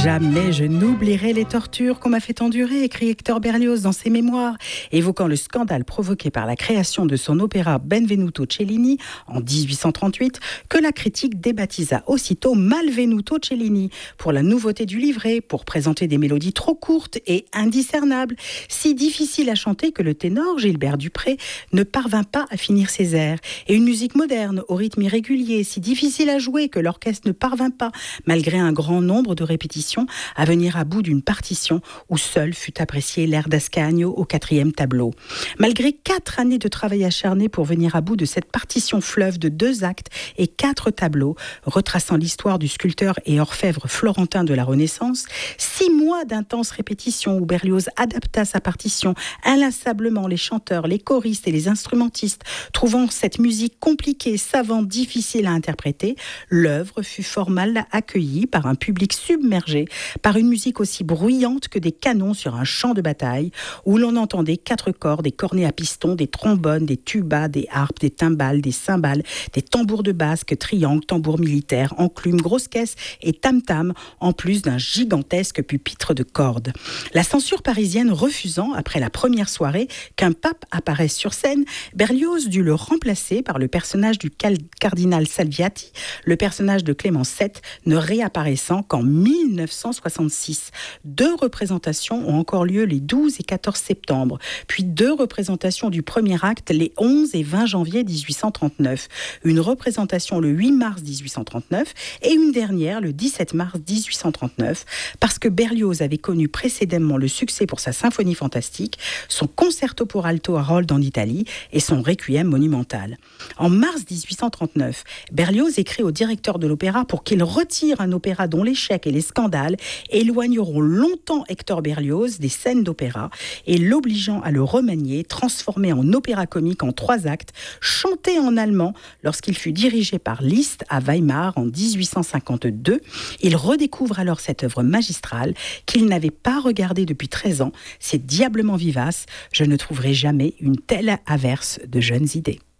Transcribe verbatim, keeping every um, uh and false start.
Jamais je n'oublierai les tortures qu'on m'a fait endurer, écrit Hector Berlioz dans ses mémoires, évoquant le scandale provoqué par la création de son opéra Benvenuto Cellini en dix-huit cent trente-huit, que la critique débaptisa aussitôt Malvenuto Cellini, pour la nouveauté du livret, pour présenter des mélodies trop courtes et indiscernables, si difficiles à chanter que le ténor Gilbert Dupré ne parvint pas à finir ses airs, et une musique moderne au rythme irrégulier, si difficile à jouer que l'orchestre ne parvint pas, malgré un grand nombre de répétitions, à venir à bout d'une partition où seul fut apprécié l'air d'Ascanio au quatrième tableau. Malgré quatre années de travail acharné pour venir à bout de cette partition fleuve de deux actes et quatre tableaux, retraçant l'histoire du sculpteur et orfèvre florentin de la Renaissance, six mois d'intenses répétitions où Berlioz adapta sa partition, inlassablement les chanteurs, les choristes et les instrumentistes trouvant cette musique compliquée, savante, difficile à interpréter, l'œuvre fut fort mal accueillie par un public submergé par une musique aussi bruyante que des canons sur un champ de bataille, où l'on entendait quatre cordes, des cornets à piston, des trombones, des tubas, des harpes, des timbales, des cymbales, des tambours de basque, triangles, tambours militaires, enclumes, grosses caisses et tam-tam, en plus d'un gigantesque pupitre de cordes. La censure parisienne refusant, après la première soirée, qu'un pape apparaisse sur scène, Berlioz dut le remplacer par le personnage du cal- cardinal Salviati, le personnage de Clément sept, ne réapparaissant qu'en mille neuf cent soixante-six. Deux représentations ont encore lieu les douze et quatorze septembre, puis deux représentations du premier acte les onze et vingt janvier dix-huit cent trente-neuf, une représentation le huit mars dix-huit cent trente-neuf et une dernière le dix-sept mars dix-huit cent trente-neuf, parce que Berlioz avait connu précédemment le succès pour sa symphonie fantastique, son concerto pour alto Harold en Italie et son requiem monumental. En mars dix-huit cent trente-neuf, Berlioz écrit au directeur de l'opéra pour qu'il retire un opéra dont l'échec et les scandales éloigneront longtemps Hector Berlioz des scènes d'opéra et l'obligeant à le remanier, transformé en opéra comique en trois actes, chanté en allemand lorsqu'il fut dirigé par Liszt à Weimar en dix-huit cent cinquante-deux. Il redécouvre alors cette œuvre magistrale qu'il n'avait pas regardée depuis treize ans. C'est diablement vivace. Je ne trouverai jamais une telle averse de jeunes idées.